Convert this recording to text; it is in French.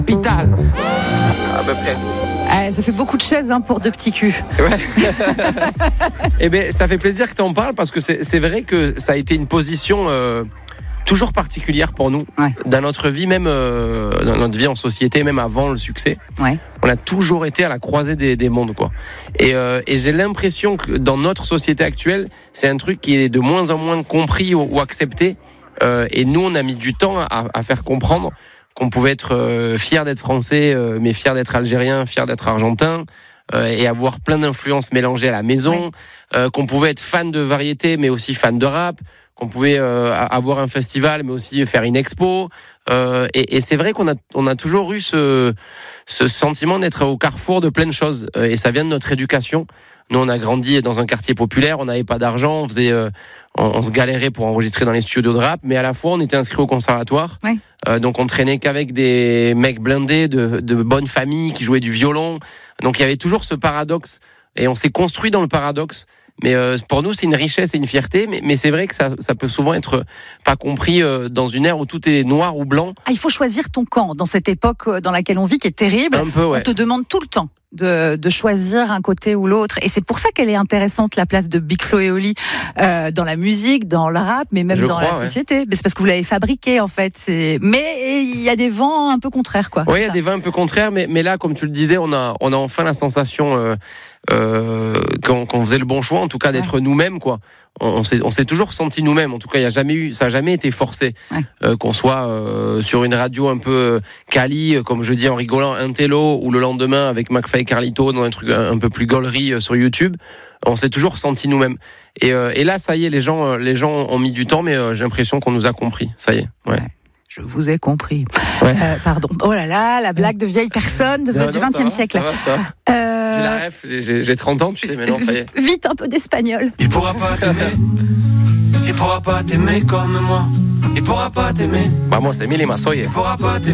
Capital. À peu près. Ça fait beaucoup de chaises pour deux petits culs. Ouais. Eh bien, ça fait plaisir que tu en parles parce que c'est vrai que ça a été une position toujours particulière pour nous. Ouais. Dans notre vie, même dans notre vie en société, même avant le succès. Ouais. On a toujours été à la croisée des mondes, quoi. Et j'ai l'impression que dans notre société actuelle, c'est un truc qui est de moins en moins compris ou accepté. Et nous, on a mis du temps à faire comprendre qu'on pouvait être fier d'être français, mais fier d'être algérien, fier d'être argentin, et avoir plein d'influences mélangées à la maison, qu'on pouvait être fan de variété, mais aussi fan de rap, qu'on pouvait avoir un festival, mais aussi faire une expo. Et c'est vrai qu'on a toujours eu ce sentiment d'être au carrefour de plein de choses, et ça vient de notre éducation. Nous, on a grandi dans un quartier populaire, on n'avait pas d'argent, on se galérait pour enregistrer dans les studios de rap, mais à la fois, on était inscrit au conservatoire. Ouais. Donc, on traînait qu'avec des mecs blindés de bonnes familles qui jouaient du violon. Donc, il y avait toujours ce paradoxe. Et on s'est construit dans le paradoxe. Mais pour nous, c'est une richesse et une fierté. Mais c'est vrai que ça peut souvent être pas compris dans une ère où tout est noir ou blanc. Il faut choisir ton camp dans cette époque dans laquelle on vit, qui est terrible. Un peu, ouais. On te demande tout le temps de choisir un côté ou l'autre. Et c'est pour ça qu'elle est intéressante, la place de Big Flo et Oli, dans la musique, dans le rap, mais même dans la société. Mais c'est parce que vous l'avez fabriqué, en fait. Mais il y a des vents un peu contraires, quoi. Oui, il y a des vents un peu contraires, mais là, comme tu le disais, on a enfin la sensation qu'on faisait le bon choix, en tout cas d'être nous-mêmes, quoi. On s'est toujours senti nous-mêmes. En tout cas, ça n'a jamais été forcé. Qu'on soit sur une radio un peu quali, comme je dis en rigolant, un télo, ou le lendemain avec McFly et Carlito dans un truc un peu plus gaulerie sur YouTube. On s'est toujours senti nous-mêmes. Et là, ça y est, les gens ont mis du temps, mais j'ai l'impression qu'on nous a compris. Ça y est. Ouais. Je vous ai compris. Ouais. Pardon. Oh là là, la blague de vieille personne du XXe siècle. Ça va. J'ai la ref, j'ai 30 ans, tu sais, maintenant, ça y est. Vite, un peu d'espagnol. Il pourra pas t'aimer. Il pourra pas t'aimer comme moi. Il pourra pas t'aimer. Vamos, Emile Masoye. Il pourra pas t'aimer.